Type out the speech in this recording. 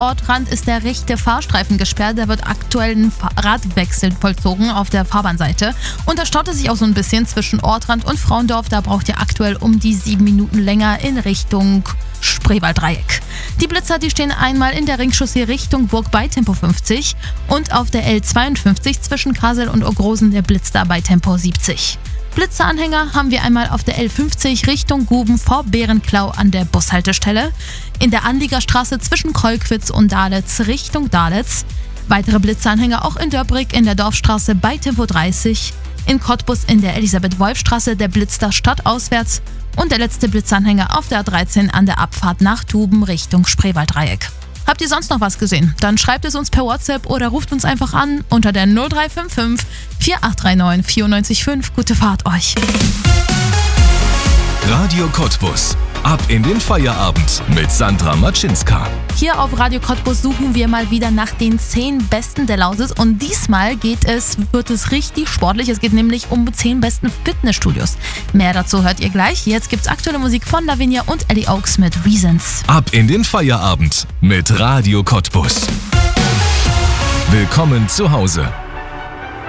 Ortrand ist der rechte Fahrstreifen gesperrt. Da wird aktuell ein Radwechsel vollzogen auf der Fahrbahnseite. Und da staut es sich auch so ein bisschen zwischen Ortrand und Frauendorf. Da braucht ihr aktuell um die 7 Minuten länger in Richtung Spreewalddreieck. Die Blitzer, die stehen einmal in der Ringchaussee Richtung Burg bei Tempo 50 und auf der L52 zwischen Kassel und Ogrosen der Blitz da bei Tempo 70. Blitzeranhänger haben wir einmal auf der L50 Richtung Guben vor Bärenklau an der Bushaltestelle, in der Anliegerstraße zwischen Kolkwitz und Dahlitz Richtung Dahlitz, weitere Blitzeranhänger auch in Dörbrig in der Dorfstraße bei Tempo 30, in Cottbus in der Elisabeth-Wolf-Straße der Blitz da stadtauswärts und der letzte Blitzanhänger auf der A13 an der Abfahrt nach Duben Richtung Spreewalddreieck. Habt ihr sonst noch was gesehen? Dann schreibt es uns per WhatsApp oder ruft uns einfach an unter der 0355 4839 945. Gute Fahrt euch. Radio Cottbus. Ab in den Feierabend mit Sandra Matschinska. Hier auf Radio Cottbus suchen wir mal wieder nach den 10 Besten der Lausitz und diesmal wird es richtig sportlich. Es geht nämlich um 10 besten Fitnessstudios. Mehr dazu hört ihr gleich. Jetzt gibt's aktuelle Musik von Lavinia und Ellie Oaks mit Reasons. Ab in den Feierabend mit Radio Cottbus. Willkommen zu Hause.